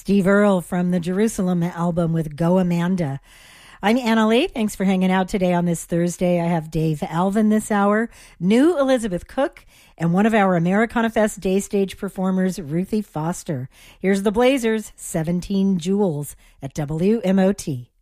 Steve Earle from the Jerusalem album with Go Amanda. I'm Anna Lee. Thanks for hanging out today on this Thursday. I have Dave Alvin this hour, new Elizabeth Cook, and one of our Americana Fest day stage performers, Ruthie Foster. Here's the Blazers, 17 Jewels at WMOT.